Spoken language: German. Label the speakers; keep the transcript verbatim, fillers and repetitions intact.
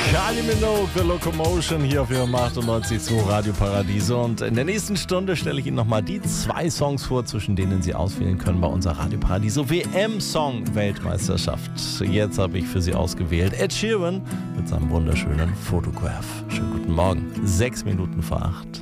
Speaker 1: Kylie Minogue, The Locomotion hier auf Ihrem achtundneunzig Komma zwei Radio Paradiso. Und in der nächsten Stunde stelle ich Ihnen nochmal die zwei Songs vor, zwischen denen Sie auswählen können bei unserer Radio Paradiso W M-Song-Weltmeisterschaft. Jetzt habe ich für Sie ausgewählt Ed Sheeran mit seinem wunderschönen Photograph. Schönen guten Morgen, sechs Minuten vor acht.